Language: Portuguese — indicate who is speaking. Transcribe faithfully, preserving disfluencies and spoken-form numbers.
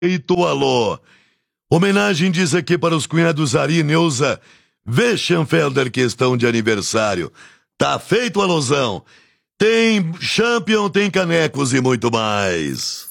Speaker 1: Feito alô. Homenagem diz aqui para os cunhados Ari e Neuza Weschenfelder, que estão de aniversário. Tá feito a alusão. Tem champion, tem canecos e muito mais.